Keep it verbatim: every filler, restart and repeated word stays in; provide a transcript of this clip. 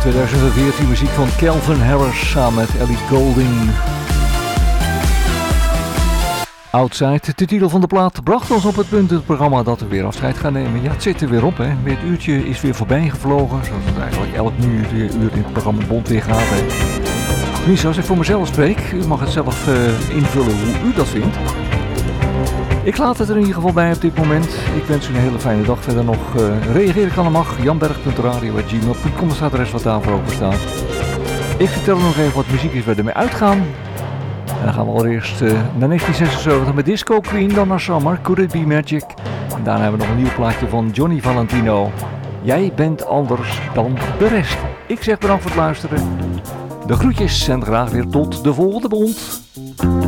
twintig veertien muziek van Calvin Harris samen met Ellie Goulding. Outside, de titel van de plaat, bracht ons op het punt in het programma dat we weer afscheid gaan nemen. Ja, het zit er weer op, hè. Het uurtje is weer voorbij gevlogen, zoals het eigenlijk elk uur, uur in het programma Bond weer gaat. Hè. Nu, zoals ik voor mezelf spreek, u mag het zelf uh, invullen hoe u dat vindt. Ik laat het er in ieder geval bij op dit moment. Ik wens u een hele fijne dag verder nog. Uh, reageren kan er mag. janberg punt radio at gmail punt com is het adres wat daarvoor open staat. Ik vertel nog even wat muziek is waar we ermee uitgaan. En dan gaan we allereerst uh, naar negentien zesenzeventig met Disco Queen, dan naar Summer, Could It Be Magic. En daarna hebben we nog een nieuw plaatje van Johnny Valentino. Jij bent anders dan de rest. Ik zeg bedankt voor het luisteren. De groetjes en graag weer tot de volgende Bond.